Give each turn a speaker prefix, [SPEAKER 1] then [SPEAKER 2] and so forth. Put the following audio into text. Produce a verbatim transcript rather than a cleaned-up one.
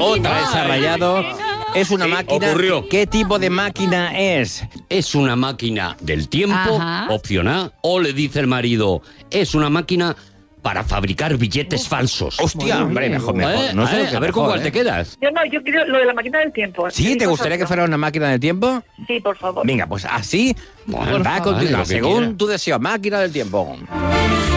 [SPEAKER 1] Otra vez ha rayado. Es una
[SPEAKER 2] Sí,
[SPEAKER 1] máquina.
[SPEAKER 2] ocurrió.
[SPEAKER 1] ¿Qué tipo de máquina es?
[SPEAKER 2] Es una máquina del tiempo,
[SPEAKER 3] Ajá.
[SPEAKER 2] opción A, o le dice el marido, es una máquina para fabricar billetes falsos.
[SPEAKER 1] Hostia, hombre, mejor, mejor.
[SPEAKER 2] ¿Eh?
[SPEAKER 1] No sé
[SPEAKER 2] ¿Eh?
[SPEAKER 1] lo que
[SPEAKER 2] A ver con
[SPEAKER 1] mejor,
[SPEAKER 2] cuál te
[SPEAKER 1] ¿eh?
[SPEAKER 2] quedas.
[SPEAKER 4] Yo no, yo quiero lo de la máquina del tiempo.
[SPEAKER 1] ¿Sí? ¿Te
[SPEAKER 4] Elijo
[SPEAKER 1] gustaría que
[SPEAKER 4] esa
[SPEAKER 1] fuera una máquina del tiempo?
[SPEAKER 4] opción. Sí, por favor.
[SPEAKER 1] Venga, pues así
[SPEAKER 2] Bueno,
[SPEAKER 1] va a
[SPEAKER 2] vale,
[SPEAKER 1] continuar,
[SPEAKER 2] lo que
[SPEAKER 1] según
[SPEAKER 2] quiera.
[SPEAKER 1] tu deseo, máquina del tiempo.